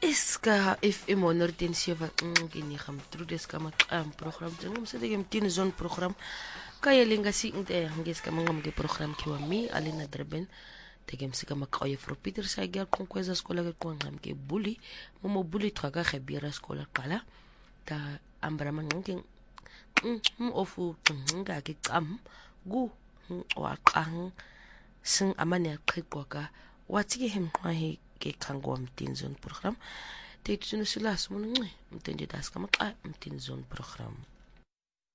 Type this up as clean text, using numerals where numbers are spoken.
Iska FM 107 nginigam trudes kama program jengum sedege mtini zone program kaya linga si inte ngis kama ngam ge program kiwa mi alina dreben tegem sika makoye fro Peter Sager konkweza skola ge ngam ge bully momo bully traga khabira skola qala ta ambra mangeng ofu nga ke qam gu wa qang sing amane qiqoka wathi hemqwahi ke kangwa mtini zone program te tsuno silas mo ngi mtende das kama mtini zone program